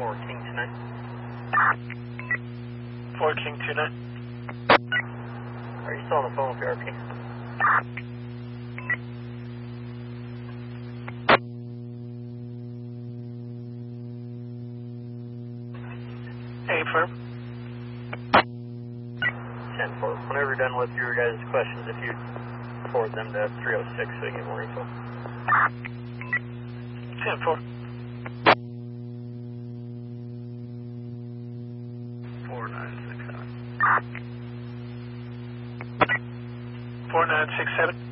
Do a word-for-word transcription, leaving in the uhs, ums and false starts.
four King two nine. four King two nine. Are you still on the phone with your R P? A firm. ten four. Whenever you're done with your guys' questions, if you forward them to three oh six so you get more info. ten four. four nine six seven. four nine six seven.